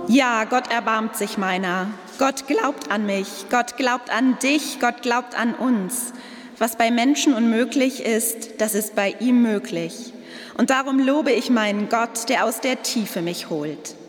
Ja, Gott erbarmt sich meiner. Gott glaubt an mich, Gott glaubt an dich, Gott glaubt an uns. Was bei Menschen unmöglich ist, das ist bei ihm möglich. Und darum lobe ich meinen Gott, der aus der Tiefe mich holt.